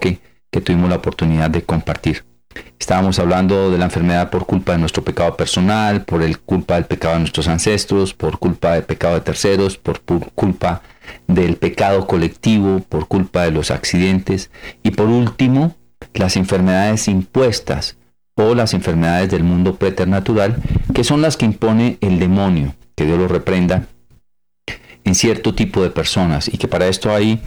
enfoque que tuvimos la oportunidad de compartir. Estábamos hablando de la enfermedad por culpa de nuestro pecado personal, por culpa del pecado de nuestros ancestros, por culpa del pecado de terceros, por culpa del pecado colectivo, por culpa de los accidentes y por último, las enfermedades impuestas o las enfermedades del mundo preternatural, que son las que impone el demonio, que Dios lo reprenda, en cierto tipo de personas, y que para esto hay,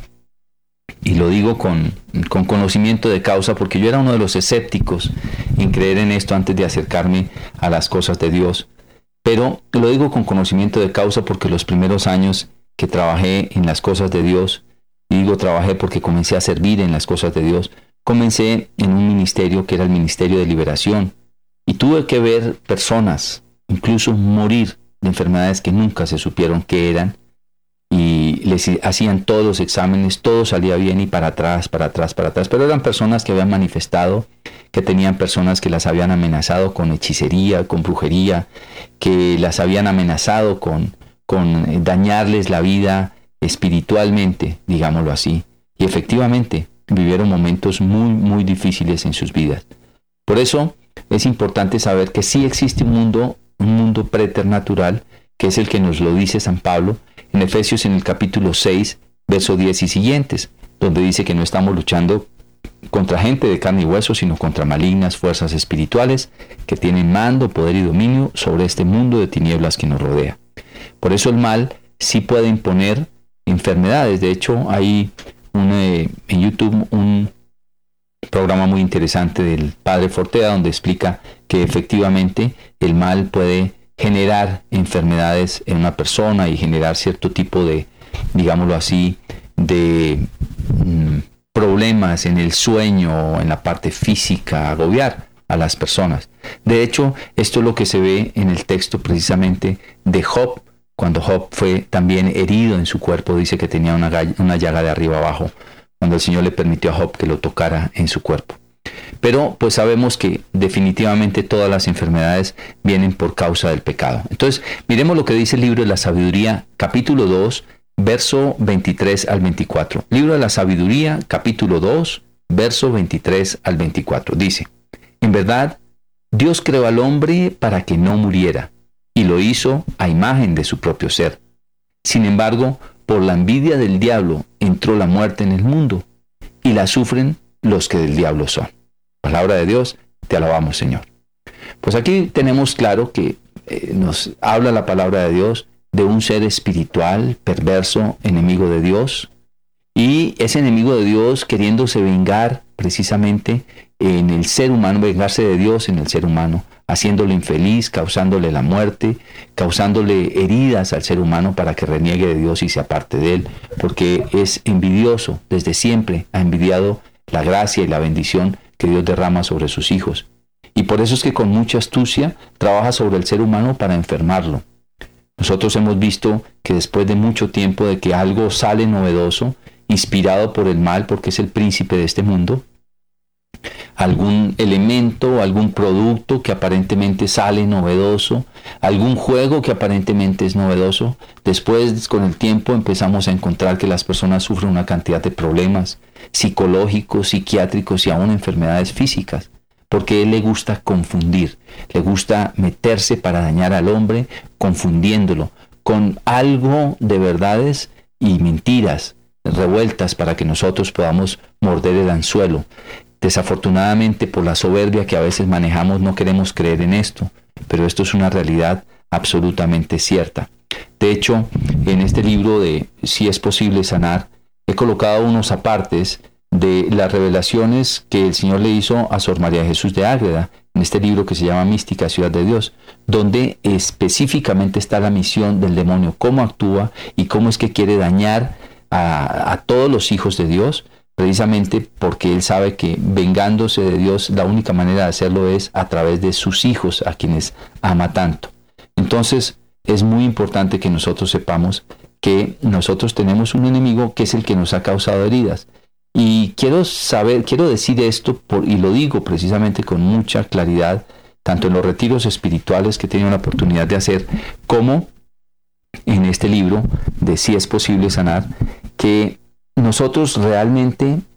y lo digo con conocimiento de causa, porque yo era uno de los escépticos en creer en esto antes de acercarme a las cosas de Dios, pero lo digo con conocimiento de causa porque los primeros años que trabajé en las cosas de Dios, y digo trabajé porque comencé a servir en las cosas de Dios, comencé en un ministerio que era el Ministerio de Liberación, y tuve que ver personas, incluso morir de enfermedades que nunca se supieron qué eran, y les hacían todos los exámenes, todo salía bien y para atrás, pero eran personas que habían manifestado, que tenían personas que las habían amenazado con hechicería, con brujería, que las habían amenazado con dañarles la vida espiritualmente, digámoslo así, y efectivamente vivieron momentos muy, muy difíciles en sus vidas. Por eso es importante saber que sí existe un mundo preternatural, que es el que nos lo dice San Pablo en Efesios en el capítulo 6, verso 10 y siguientes, donde dice que no estamos luchando contra gente de carne y hueso, sino contra malignas fuerzas espirituales que tienen mando, poder y dominio sobre este mundo de tinieblas que nos rodea. Por eso el mal sí puede imponer enfermedades. De hecho, hay en YouTube un programa muy interesante del Padre Fortea donde explica que efectivamente el mal puede generar enfermedades en una persona y generar cierto tipo de, digámoslo así, de problemas en el sueño, en la parte física, agobiar a las personas. De hecho, esto es lo que se ve en el texto precisamente de Job, cuando Job fue también herido en su cuerpo, dice que tenía una llaga de arriba abajo, cuando el Señor le permitió a Job que lo tocara en su cuerpo. Pero pues sabemos que definitivamente todas las enfermedades vienen por causa del pecado. Entonces, miremos lo que dice el libro de la Sabiduría, capítulo 2, verso 23 al 24. Libro de la Sabiduría, capítulo 2, verso 23 al 24. Dice: en verdad, Dios creó al hombre para que no muriera, y lo hizo a imagen de su propio ser. Sin embargo, por la envidia del diablo entró la muerte en el mundo, y la sufren los que del diablo son. Palabra de Dios, te alabamos, Señor. Pues aquí tenemos claro que nos habla la palabra de Dios de un ser espiritual, perverso, enemigo de Dios, y ese enemigo de Dios queriéndose vengar precisamente en el ser humano, vengarse de Dios en el ser humano, haciéndolo infeliz, causándole la muerte, causándole heridas al ser humano para que reniegue de Dios y se aparte de él, porque es envidioso, desde siempre ha envidiado la gracia y la bendición que Dios derrama sobre sus hijos. Y por eso es que con mucha astucia trabaja sobre el ser humano para enfermarlo. Nosotros hemos visto que después de mucho tiempo de que algo sale novedoso, inspirado por el mal, porque es el príncipe de este mundo, algún elemento, algún producto que aparentemente sale novedoso, algún juego que aparentemente es novedoso, después con el tiempo empezamos a encontrar que las personas sufren una cantidad de problemas psicológicos, psiquiátricos y aún enfermedades físicas, porque a él le gusta confundir, le gusta meterse para dañar al hombre, confundiéndolo con algo de verdades y mentiras revueltas para que nosotros podamos morder el anzuelo. Desafortunadamente, por la soberbia que a veces manejamos, no queremos creer en esto, pero esto es una realidad absolutamente cierta. De hecho, en este libro de Si es posible sanar, he colocado unos apartes de las revelaciones que el Señor le hizo a Sor María Jesús de Ágreda, en este libro que se llama Mística Ciudad de Dios, donde específicamente está la misión del demonio, cómo actúa y cómo es que quiere dañar a todos los hijos de Dios, precisamente porque él sabe que vengándose de Dios, la única manera de hacerlo es a través de sus hijos, a quienes ama tanto. Entonces, es muy importante que nosotros sepamos que nosotros tenemos un enemigo que es el que nos ha causado heridas. Y quiero decir esto, y lo digo precisamente con mucha claridad, tanto en los retiros espirituales que he tenido la oportunidad de hacer, como en este libro de Si es posible sanar, que nosotros realmente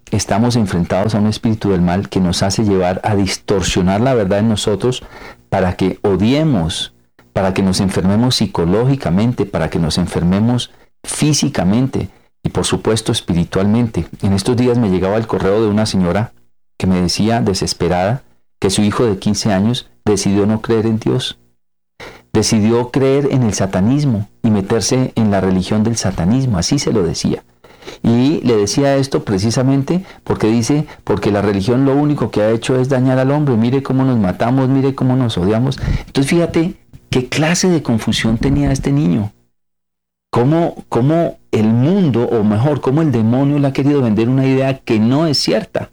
estamos enfrentados a un espíritu del mal que nos hace llevar a distorsionar la verdad en nosotros para que odiemos, para que nos enfermemos psicológicamente, para que nos enfermemos físicamente y por supuesto espiritualmente. En estos días me llegaba el correo de una señora que me decía desesperada que su hijo de 15 años decidió no creer en Dios. Decidió creer en el satanismo y meterse en la religión del satanismo, así se lo decía. Y le decía esto precisamente porque dice, porque la religión lo único que ha hecho es dañar al hombre, mire cómo nos matamos, mire cómo nos odiamos. Entonces fíjate qué clase de confusión tenía este niño. Cómo el mundo, o mejor, cómo el demonio le ha querido vender una idea que no es cierta.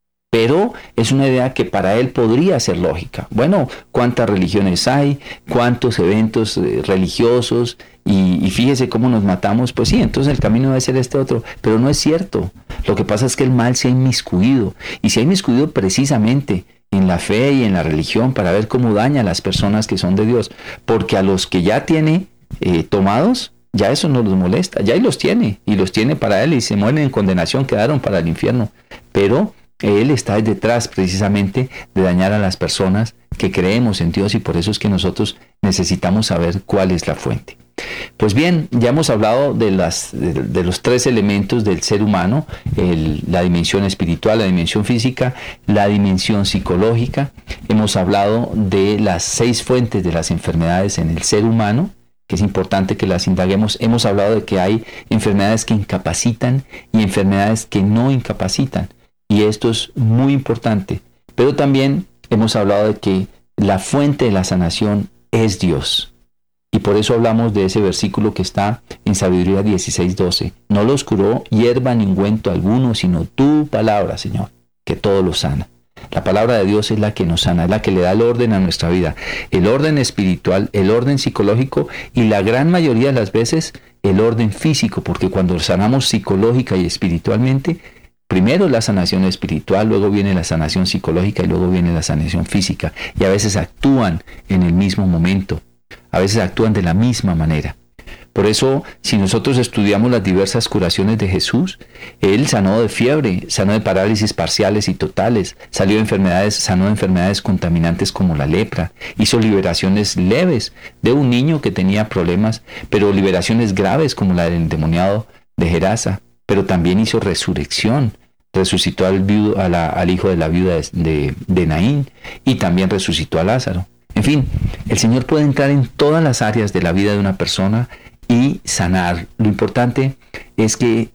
Pero es una idea que para él podría ser lógica. Bueno, ¿cuántas religiones hay? ¿Cuántos eventos religiosos? Y fíjese cómo nos matamos. Pues sí, entonces el camino debe ser este otro. Pero no es cierto. Lo que pasa es que el mal se ha inmiscuido. Y se ha inmiscuido precisamente en la fe y en la religión para ver cómo daña a las personas que son de Dios. Porque a los que ya tiene tomados, ya eso no los molesta. Ya ahí los tiene. Y los tiene para él y se mueren en condenación, quedaron para el infierno. Pero él está detrás precisamente de dañar a las personas que creemos en Dios y por eso es que nosotros necesitamos saber cuál es la fuente. Pues bien, ya hemos hablado de los tres elementos del ser humano, la dimensión espiritual, la dimensión física, la dimensión psicológica. Hemos hablado de las 6 fuentes de las enfermedades en el ser humano, que es importante que las indaguemos. Hemos hablado de que hay enfermedades que incapacitan y enfermedades que no incapacitan. Y esto es muy importante. Pero también hemos hablado de que la fuente de la sanación es Dios. Y por eso hablamos de ese versículo que está en Sabiduría 16:12. No los curó hierba ni ungüento alguno, sino tu palabra, Señor, que todo lo sana. La palabra de Dios es la que nos sana, es la que le da el orden a nuestra vida. El orden espiritual, el orden psicológico y la gran mayoría de las veces el orden físico, porque cuando sanamos psicológica y espiritualmente, primero la sanación espiritual, luego viene la sanación psicológica y luego viene la sanación física. Y a veces actúan en el mismo momento, a veces actúan de la misma manera. Por eso, si nosotros estudiamos las diversas curaciones de Jesús, Él sanó de fiebre, sanó de parálisis parciales y totales, sanó de enfermedades contaminantes como la lepra, hizo liberaciones leves de un niño que tenía problemas, pero liberaciones graves como la del endemoniado de Gerasa, pero también hizo resurrección, resucitó al hijo de la viuda de Naín y también resucitó a Lázaro. En fin, el Señor puede entrar en todas las áreas de la vida de una persona y sanar. Lo importante es que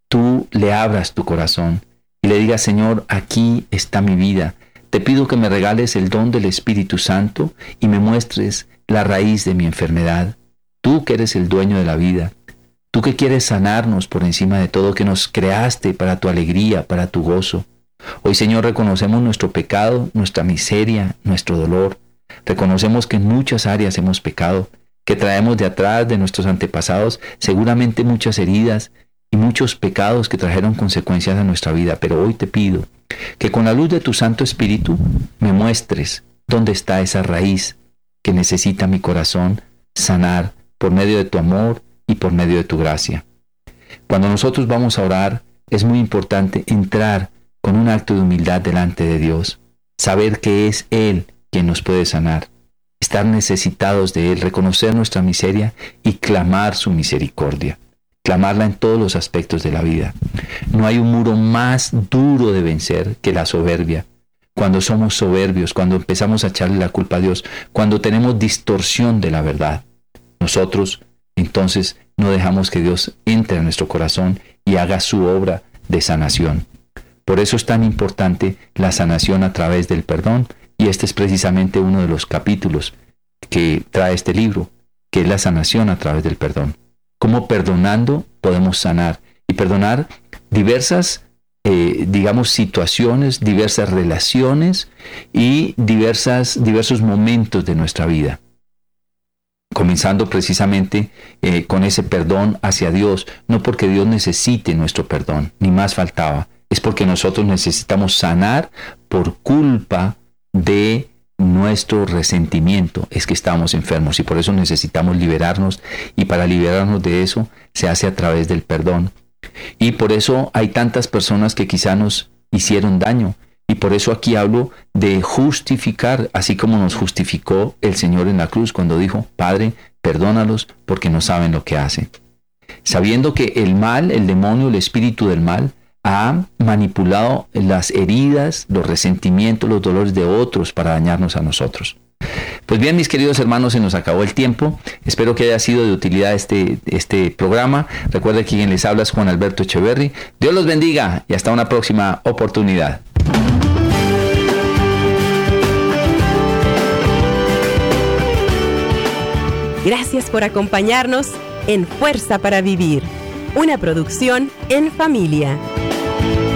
tú le abras tu corazón y le digas, Señor, aquí está mi vida. Te pido que me regales el don del Espíritu Santo y me muestres la raíz de mi enfermedad. Tú que eres el dueño de la vida, tú que quieres sanarnos por encima de todo, que nos creaste para tu alegría, para tu gozo. Hoy, Señor, reconocemos nuestro pecado, nuestra miseria, nuestro dolor. Reconocemos que en muchas áreas hemos pecado, que traemos de atrás de nuestros antepasados seguramente muchas heridas y muchos pecados que trajeron consecuencias a nuestra vida. Pero hoy te pido que con la luz de tu Santo Espíritu me muestres dónde está esa raíz que necesita mi corazón sanar por medio de tu amor y por medio de tu gracia. Cuando nosotros vamos a orar, es muy importante entrar con un acto de humildad delante de Dios, saber que es Él quien nos puede sanar, estar necesitados de Él, reconocer nuestra miseria y clamar su misericordia, clamarla en todos los aspectos de la vida. No hay un muro más duro de vencer que la soberbia. Cuando somos soberbios, cuando empezamos a echarle la culpa a Dios, cuando tenemos distorsión de la verdad, nosotros entonces no dejamos que Dios entre a nuestro corazón y haga su obra de sanación. Por eso es tan importante la sanación a través del perdón. Y este es precisamente uno de los capítulos que trae este libro, que es la sanación a través del perdón. Cómo perdonando podemos sanar y perdonar diversas, situaciones, diversas relaciones y diversos momentos de nuestra vida. Comenzando precisamente con ese perdón hacia Dios, no porque Dios necesite nuestro perdón, ni más faltaba, es porque nosotros necesitamos sanar por culpa de nuestro resentimiento, es que estamos enfermos y por eso necesitamos liberarnos, y para liberarnos de eso se hace a través del perdón. Y por eso hay tantas personas que quizá nos hicieron daño. Y por eso aquí hablo de justificar, así como nos justificó el Señor en la cruz cuando dijo, Padre, perdónalos porque no saben lo que hacen. Sabiendo que el mal, el demonio, el espíritu del mal, ha manipulado las heridas, los resentimientos, los dolores de otros para dañarnos a nosotros. Pues bien, mis queridos hermanos, se nos acabó el tiempo. Espero que haya sido de utilidad este programa. Recuerda que quien les habla es Juan Alberto Echeverry. Dios los bendiga y hasta una próxima oportunidad. Gracias por acompañarnos en Fuerza para Vivir, una producción en familia.